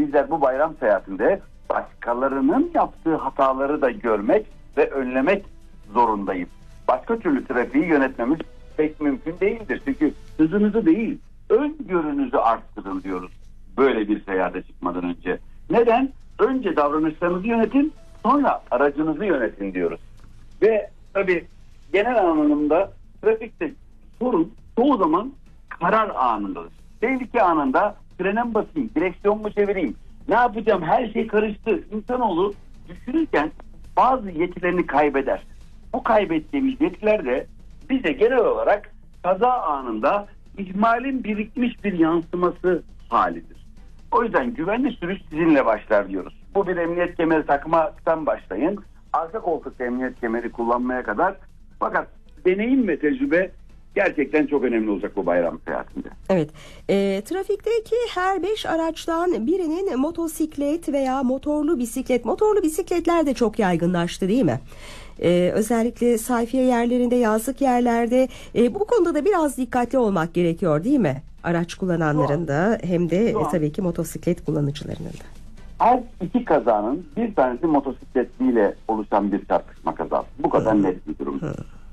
bizler bu bayram seyahatinde başkalarının yaptığı hataları da görmek ve önlemek zorundayız. Başka türlü trafiği yönetmemiz pek mümkün değildir. Çünkü hızınızı değil, öngörünüzü arttırın diyoruz böyle bir seyahate çıkmadan önce. Neden? Önce davranışlarınızı yönetin, sonra aracınızı yönetin diyoruz. Ve tabii genel anlamda trafikte sorun çoğu zaman karar anındadır. Tehlike anında frene mi basayım, direksiyon mu çevireyim, ne yapacağım, her şey karıştı. İnsanoğlu düşünürken bazı yetilerini kaybeder. Bu kaybettiğimiz yetiler de bize genel olarak kaza anında ihmalin birikmiş bir yansıması halidir. O yüzden güvenli sürüş sizinle başlar diyoruz. Bu bir emniyet kemeri takmaktan başlayın. Arka koltukta emniyet kemeri kullanmaya kadar. Fakat deneyim ve tecrübe gerçekten çok önemli olacak bu bayram seyahatinde. Evet. Trafikteki her 5 araçtan birinin motosiklet veya motorlu bisiklet. Motorlu bisikletler de çok yaygınlaştı değil mi? Özellikle sayfiye yerlerinde, yazlık yerlerde bu konuda da biraz dikkatli olmak gerekiyor değil mi? Araç kullananların da hem de tabii ki motosiklet kullanıcılarının da. Her iki kazanın bir tanesi motosikletliyle oluşan bir çarpışma kazası. Bu kadar net bir durum.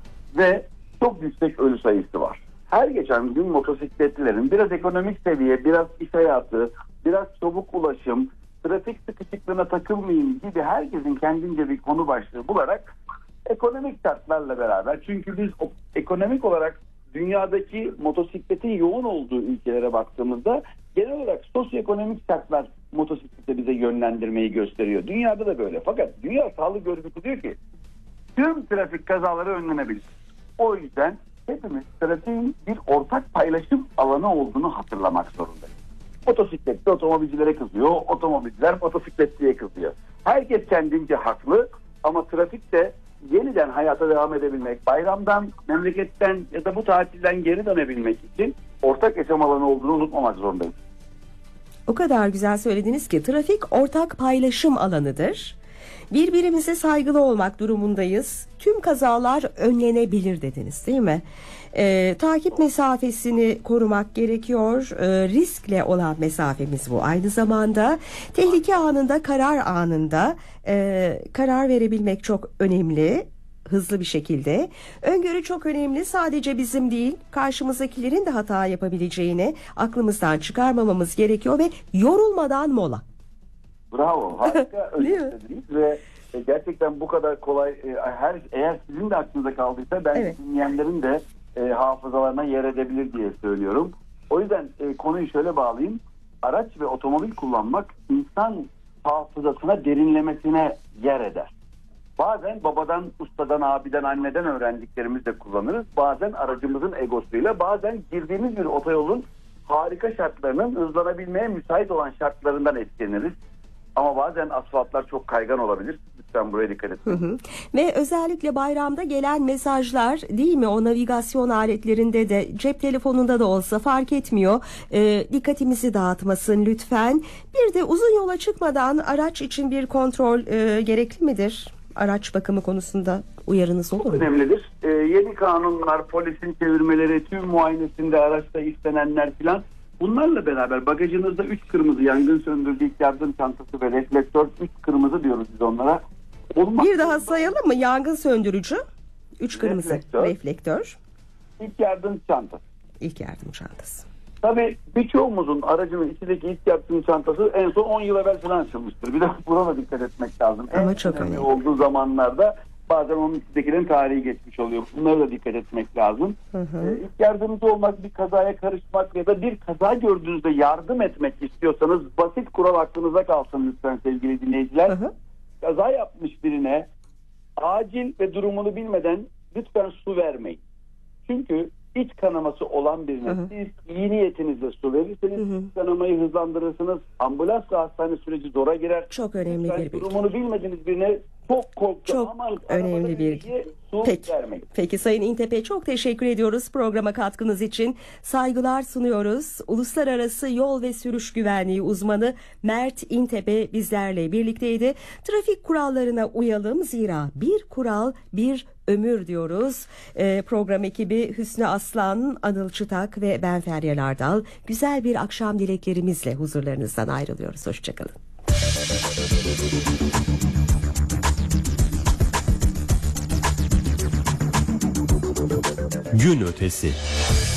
Ve çok yüksek ölü sayısı var. Her geçen gün motosikletlilerin biraz ekonomik seviye, biraz iş hayatı, biraz çabuk ulaşım, trafik sıkışıklığına takılmayayım gibi herkesin kendince bir konu başlığı bularak ekonomik şartlarla beraber, çünkü biz ekonomik olarak dünyadaki motosikletin yoğun olduğu ülkelere baktığımızda genel olarak sosyoekonomik şartlar motosiklete bize yönlendirmeyi gösteriyor. Dünyada da böyle. Fakat Dünya Sağlık Örgütü diyor ki tüm trafik kazaları önlenebilir. O yüzden hepimiz trafiğin bir ortak paylaşım alanı olduğunu hatırlamak zorundayız. Motosikletli otomobilcilere kızıyor, otomobilciler motosikletliye kızıyor. Herkes kendince haklı ama trafikte yeniden hayata devam edebilmek, bayramdan, memleketten ya da bu tatilden geri dönebilmek için ortak yaşam alanı olduğunu unutmamak zorundayız. O kadar güzel söylediniz ki trafik ortak paylaşım alanıdır. Birbirimize saygılı olmak durumundayız. Tüm kazalar önlenebilir dediniz değil mi? Takip mesafesini korumak gerekiyor. Riskle olan mesafemiz bu. Aynı zamanda tehlike anında, karar anında karar verebilmek çok önemli. Hızlı bir şekilde. Öngörü çok önemli. Sadece bizim değil, karşımızdakilerin de hata yapabileceğini aklımızdan çıkarmamamız gerekiyor ve yorulmadan mola. Bravo, harika özetlediniz ve gerçekten bu kadar kolay. Eğer sizin de aklınıza kaldıysa ben evet, dinleyenlerin de hafızalarına yer edebilir diye söylüyorum. O yüzden konuyu şöyle bağlayayım. Araç ve otomobil kullanmak insan hafızasına derinlemesine yer eder. Bazen babadan, ustadan, abiden, anneden öğrendiklerimizi de kullanırız. Bazen aracımızın egosuyla, bazen girdiğimiz bir otoyolun harika şartlarının hızlanabilmeye müsait olan şartlarından etkileniriz. Ama bazen asfaltlar çok kaygan olabilir. Lütfen buraya dikkat edin. Ve özellikle bayramda gelen mesajlar değil mi? O navigasyon aletlerinde de, cep telefonunda da olsa fark etmiyor. Dikkatimizi dağıtmasın lütfen. Bir de uzun yola çıkmadan araç için bir kontrol gerekli midir? Araç bakımı konusunda uyarınız olur mu? Çok önemlidir. Yeni kanunlar, polisin çevirmeleri, tüm muayenesinde araçta istenenler filan. Bunlarla beraber bagajınızda 3 kırmızı yangın söndürücü ilk yardım çantası ve reflektör, 3 kırmızı diyoruz biz onlara. Bir daha sayalım mı? Yangın söndürücü, 3 kırmızı reflektör, ilk yardım çantası. İlk yardım çantası. Tabii birçoğumuzun aracının içindeki ilk yardım çantası en son 10 yıl evvel falan açılmıştır. Bir de buna da dikkat etmek lazım. Ama çok önemli olduğu zamanlarda bazen onun içindekilerin tarihi geçmiş oluyor. Bunlara da dikkat etmek lazım. İlk yardımcı olmak, bir kazaya karışmak ya da bir kaza gördüğünüzde yardım etmek istiyorsanız basit kural aklınıza kalsın lütfen sevgili dinleyiciler. Kaza yapmış birine acil ve durumunu bilmeden lütfen su vermeyin. Çünkü iç kanaması olan birine siz iyi niyetinizle su verirseniz iç kanamayı hızlandırırsınız. Ambulans ve hastane süreci zora girer. Çok önemli bir bilgi. Durumunu bilmediğiniz birine Çok korktum. Çok Aman, önemli bir. Peki Sayın İntepe, çok teşekkür ediyoruz programa katkınız için. Saygılar sunuyoruz. Uluslararası Yol ve Sürüş Güvenliği uzmanı Mert İntepe bizlerle birlikteydi. Trafik kurallarına uyalım, zira bir kural bir ömür diyoruz. Program ekibi Hüsnü Aslan, Anıl Çıtak ve ben Feryal Ardal güzel bir akşam dileklerimizle huzurlarınızdan ayrılıyoruz. Hoşçakalın. Gün ötesi.